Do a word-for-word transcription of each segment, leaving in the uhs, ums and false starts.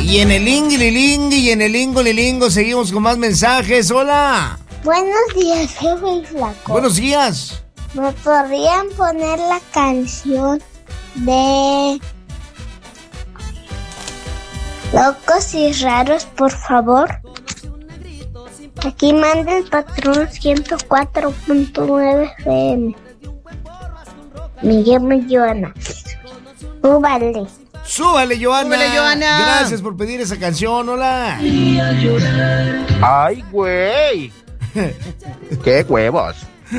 Y en el ingli y en el ingolilingo seguimos con más mensajes. ¡Hola! Buenos días, jefe y flaco. Buenos días. ¿Me podrían poner la canción de Locos y Raros, por favor? Aquí manda el patrón ciento cuatro punto nueve F M. Me llamo Joana. Súbale. Súbale, Joana. Súbale, Joana. Gracias por pedir esa canción. Hola. Ay, güey. ¡Qué huevos!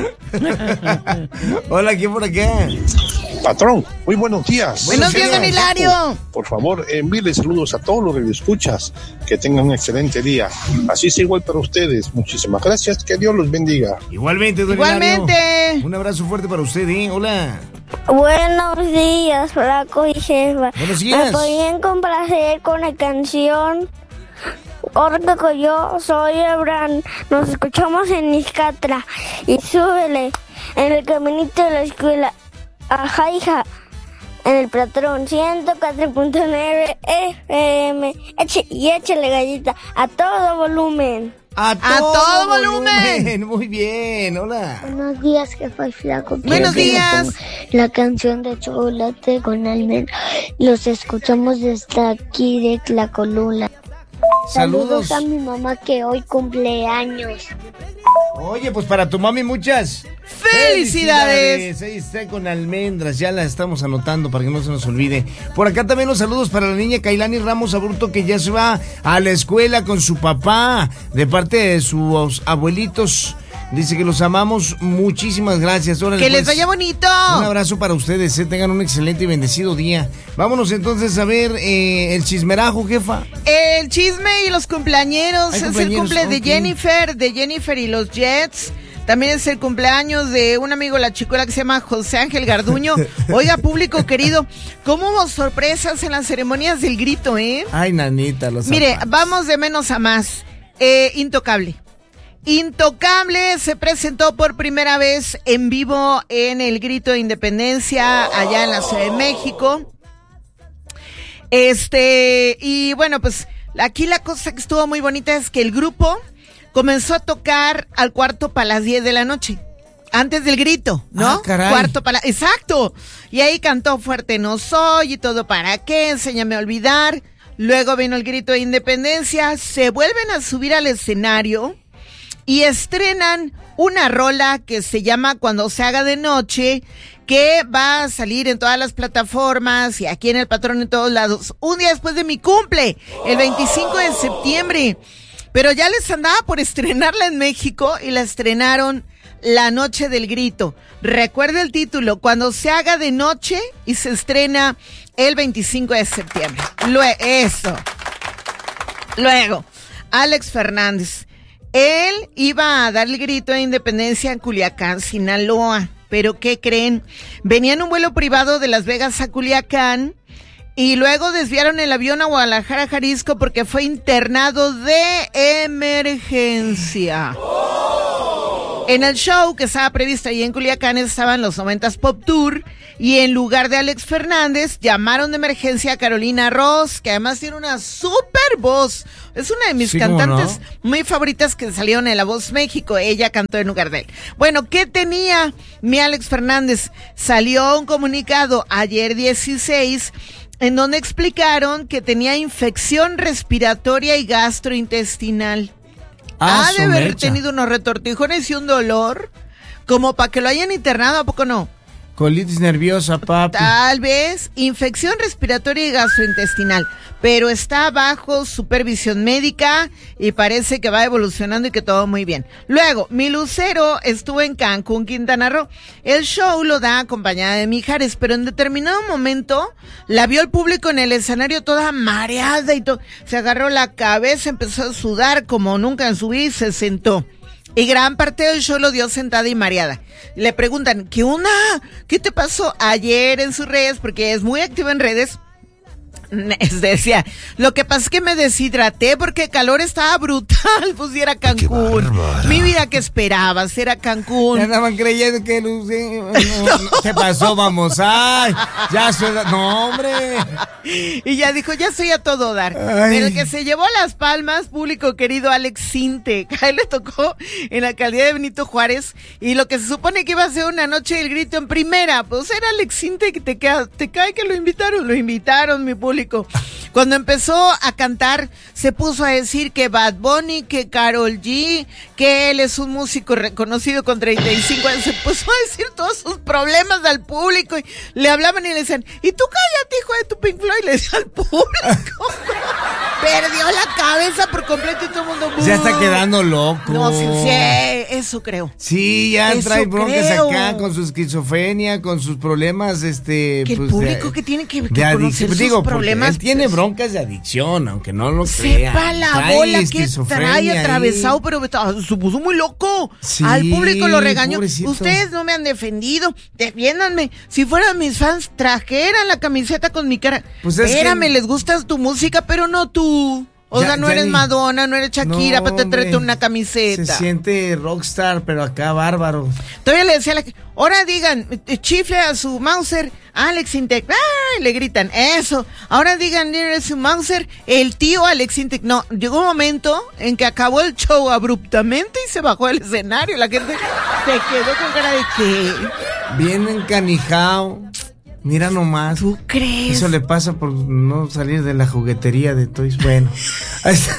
Hola, ¿quién por acá? Patrón, muy buenos días. Buenos días, don Hilario. Por favor, envíenle saludos a todos los que escuchas. Que tengan un excelente día. Así sea igual para ustedes. Muchísimas gracias. Que Dios los bendiga. Igualmente, don Igualmente. Hilario. Un abrazo fuerte para usted, ¿eh? Hola. Buenos días, flaco y jefa. Buenos días. ¿Me podrían complacer con la canción? Porque yo soy Abraham. Nos escuchamos en Iscatra. Y súbele en el caminito de la escuela. Ajá, hija. En el patrón ciento cuatro punto nueve F M. Eche, y échale gallita a todo volumen. A todo, A todo volumen. volumen. Muy bien, hola. Buenos días, jefa y flaco. Buenos Quiero que me días. ponga la canción de Chocolate con almendra. Los escuchamos desde aquí de Tlacolula. Saludos. Saludos a mi mamá que hoy cumple años. Oye, pues para tu mami muchas ¡Felicidades! Ahí está con almendras, ya la estamos anotando para que no se nos olvide. Por acá también los saludos para la niña Kailani Ramos Aburto, que ya se va a la escuela con su papá, de parte de sus abuelitos. Dice que los amamos, muchísimas gracias. Órale, Que les pues, vaya bonito. un abrazo para ustedes, eh, tengan un excelente y bendecido día. Vámonos entonces a ver eh, el chismerajo, jefa. El chisme y los cumpleañeros. Hay Es el cumpleañeros, cumple de ok. Jennifer, de Jennifer y los Jets. También es el cumpleaños de un amigo de la chicuela que se llama José Ángel Garduño. Oiga, público querido, ¿cómo hubo sorpresas en las ceremonias del grito, eh? Ay, nanita, los Mire, zapatos. vamos de menos a más. Eh, Intocable. Intocable se presentó por primera vez en vivo en el Grito de Independencia allá en la Ciudad de México. Este, y bueno, pues aquí la cosa que estuvo muy bonita es que el grupo comenzó a tocar al cuarto para las diez de la noche. Antes del grito, ¿no? Ah, caray. Cuarto para... Exacto. Y ahí cantó Fuerte no soy y todo para qué, enséñame a olvidar. Luego vino el Grito de Independencia, se vuelven a subir al escenario y estrenan una rola que se llama Cuando se haga de noche, que va a salir en todas las plataformas y aquí en El Patrón en todos lados, un día después de mi cumple, el veinticinco de septiembre. Pero ya les andaba por estrenarla en México y la estrenaron la noche del grito. Recuerda el título, Cuando se haga de noche, y se estrena el veinticinco de septiembre. Luego, eso. Luego, Alex Fernández. Él iba a dar el grito de independencia en Culiacán, Sinaloa. Pero ¿qué creen? Venía en un vuelo privado de Las Vegas a Culiacán y luego desviaron el avión a Guadalajara, Jalisco, porque fue internado de emergencia. En el show que estaba previsto ahí en Culiacán estaban los noventas Pop Tour y en lugar de Alex Fernández llamaron de emergencia a Carolina Ross, que además tiene una super voz. Es una de mis Sí, cantantes ¿cómo muy favoritas que salieron en La Voz México. Ella cantó en lugar de él. Bueno, ¿qué tenía mi Alex Fernández? Salió un comunicado ayer dieciséis en donde explicaron que tenía infección respiratoria y gastrointestinal. Ah, Ha de su haber mecha. tenido unos retortijones y un dolor como para que lo hayan internado, ¿a poco no? Colitis nerviosa, papi. Tal vez infección respiratoria y gastrointestinal, pero está bajo supervisión médica y parece que va evolucionando y que todo muy bien. Luego, mi Lucero estuvo en Cancún, Quintana Roo. El show lo da acompañada de Mijares, pero en determinado momento la vio el público en el escenario toda mareada y todo. Se agarró la cabeza, empezó a sudar como nunca en su vida y se sentó. Y gran parte del show lo dio sentada y mareada. Le preguntan, ¿qué onda? ¿Qué te pasó? Ayer en sus redes, porque es muy activa en redes, decía, lo que pasa es que me deshidraté porque el calor estaba brutal, pues era Cancún. Mi vida, ¿qué esperabas? Era Cancún. Ya andaban creyendo que Lucy, no, no, ¿qué pasó? Vamos, ay, ya soy, no, hombre. Y ya dijo, ya soy a todo dar. Ay. Pero el que se llevó las palmas, público querido, Alex Sintek. A él le tocó en la alcaldía de Benito Juárez, y lo que se supone que iba a ser una noche del grito en primera, pues era Alex Sintek, te, queda, te cae que lo invitaron, lo invitaron, mi público. Cuando empezó a cantar, se puso a decir que Bad Bunny, que Karol G, que él es un músico reconocido con treinta y cinco años, se puso a decir todos sus problemas al público, y le hablaban y le decían, y tú cállate, hijo de tu Pink Floyd, le decía al público. Perdió la cabeza por completo y todo el mundo... Ya está quedando loco. No, sí, sí, eso creo. Sí, ya Eso trae broncas creo. acá con su esquizofrenia, con sus problemas, este... Que el pues, público de, que tiene que, que de conocer adicción. sus Digo, porque problemas. él tiene pues, broncas de adicción, aunque no lo crea. sepa la Trae bola que esquizofrenia trae ahí. atravesado, pero se puso muy loco. Sí, Al público lo regañó. pobrecito. Ustedes no me han defendido, defiéndanme. Si fueran mis fans, trajeran la camiseta con mi cara. Pues es Espérame, que- les gusta tu música, pero no tú. O Ya- sea, no ya eres ni- Madonna, no eres Shakira, No, para te hombre, traerte una camiseta. Se siente rockstar, pero acá bárbaro. Todavía le decía a la... Ahora digan, eh, chifle a su Mauser, Alex Intec. ¡Ay! Le gritan, eso. Ahora digan, a su Mauser, el tío Alex Intec. No, llegó un momento en que acabó el show abruptamente y se bajó del escenario. La gente se quedó con cara de que... Bien encanijado. Mira nomás. ¿Tú crees? Eso le pasa por no salir de la juguetería de Toys. Bueno. Ahí está.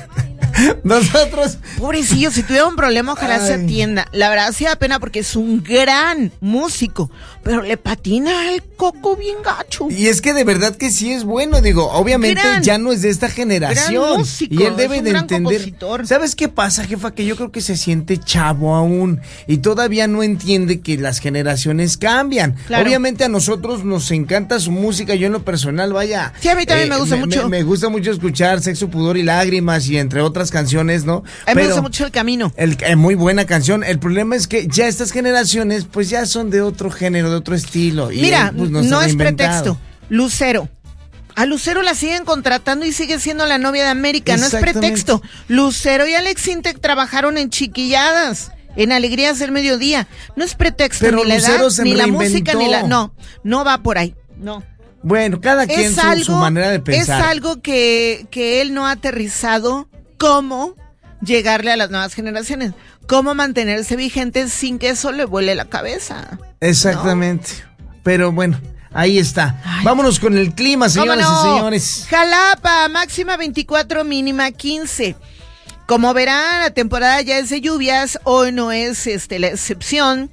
Nosotros. Pobrecillo, si tuviera un problema, ojalá Ay. se atienda. La verdad sí da pena porque es un gran músico, pero le patina el coco bien gacho. Y es que de verdad que sí es bueno, digo, obviamente Gran, ya no es de esta generación. gran músico, y él debe es un de gran entender. compositor. ¿Sabes qué pasa, jefa? Que yo creo que se siente chavo aún y todavía no entiende que las generaciones cambian. Claro. Obviamente a nosotros nos encanta su música, yo en lo personal, vaya. Sí, a mí también me gusta mucho. Me, me gusta mucho escuchar Sexo, Pudor y Lágrimas y entre otras canciones, ¿no? A mí me Pero- gusta mucho El Camino. El, eh, muy buena canción. El problema es que ya estas generaciones, pues ya son de otro género, de otro estilo. Y Mira, él, pues, no se ha es reinventado. pretexto. Lucero. A Lucero la siguen contratando y sigue siendo la novia de América. No es Exactamente. pretexto. Lucero y Alex Intec trabajaron en Chiquilladas, en Alegrías del Mediodía. No es pretexto, Pero ni la Lucero edad, se ni la reinventó. música, ni la... No, no va por ahí. No. Bueno, cada quien Es su, algo, su manera de pensar. es algo que, que él no ha aterrizado. ¿Cómo llegarle a las nuevas generaciones? ¿Cómo mantenerse vigente sin que eso le vuele la cabeza? Exactamente. Pero bueno, ahí está. Ay. Vámonos con el clima, señoras ¿Cómo y no? señores. Jalapa, máxima veinticuatro, mínima quince. Como verán, la temporada ya es de lluvias, hoy no es este la excepción.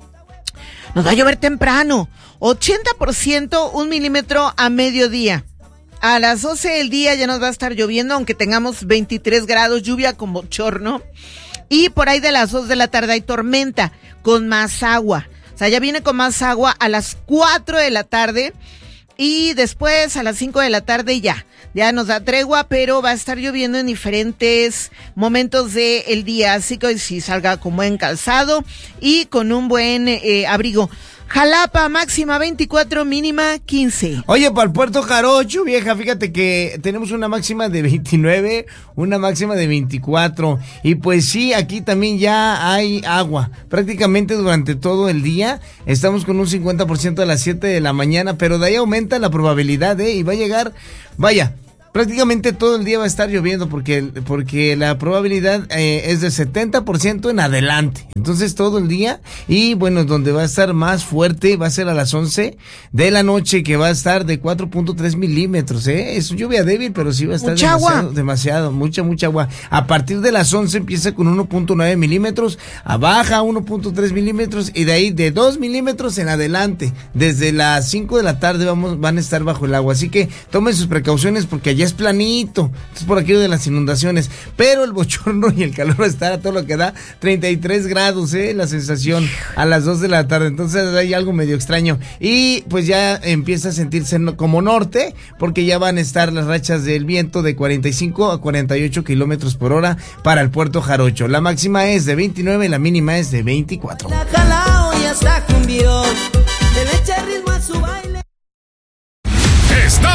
Nos va a llover temprano, ochenta por ciento, un milímetro a mediodía. A las doce del día ya nos va a estar lloviendo, aunque tengamos veintitrés grados, lluvia con bochorno. Y por ahí de las dos de la tarde hay tormenta con más agua. O sea, ya viene con más agua a las cuatro de la tarde. Y después a las cinco de la tarde ya, ya nos da tregua, pero va a estar lloviendo en diferentes momentos del día. Así que hoy sí salga con buen calzado y con un buen eh, abrigo. Jalapa, máxima veinticuatro, mínima quince. Oye, para el Puerto Jarocho, vieja, fíjate que tenemos una máxima de veintinueve, una máxima de veinticuatro. Y pues sí, aquí también ya hay agua. Prácticamente durante todo el día estamos con un cincuenta por ciento a las siete de la mañana, pero de ahí aumenta la probabilidad, ¿eh? Y va a llegar, vaya, prácticamente todo el día va a estar lloviendo porque, porque la probabilidad eh, es de setenta por ciento en adelante. Entonces todo el día, y bueno, donde va a estar más fuerte va a ser a las once de la noche, que va a estar de cuatro punto tres milímetros, ¿eh? Es lluvia débil, pero sí va a estar Mucha demasiado, agua. demasiado, mucha, mucha agua. A partir de las once empieza con uno punto nueve milímetros, a baja uno punto tres milímetros, y de ahí de dos milímetros en adelante. Desde las cinco de la tarde vamos, van a estar bajo el agua. Así que tomen sus precauciones porque allá es planito. Es por aquello de las inundaciones. Pero el bochorno y el calor va a estar a todo lo que da. treinta y tres grados, ¿eh? La sensación a las dos de la tarde. Entonces hay algo medio extraño. Y pues ya empieza a sentirse no- como norte, porque ya van a estar las rachas del viento de cuarenta y cinco a cuarenta y ocho kilómetros por hora para el Puerto Jarocho. La máxima es de veintinueve y la mínima es de veinticuatro. La jalao y hasta cumbión, que le eche ritmo a su baile. Estás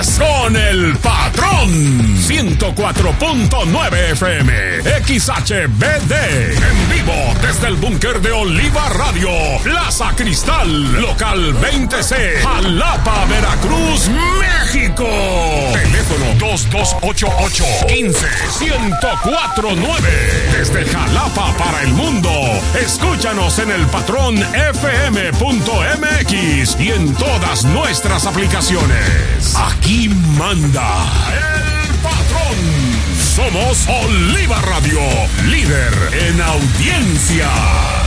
Estás con el patrón. ciento cuatro punto nueve F M. X H B D. En vivo desde el búnker de Oliva Radio. Plaza Cristal. Local veinte C. Jalapa, Veracruz, México. Teléfono dos dos ocho ocho, uno cinco, uno cero cuatro nueve. Desde Jalapa para el mundo. Escúchanos en el patrón F M punto M X y en todas nuestras aplicaciones. Aquí manda el patrón. Somos Oliva Radio, líder en audiencia.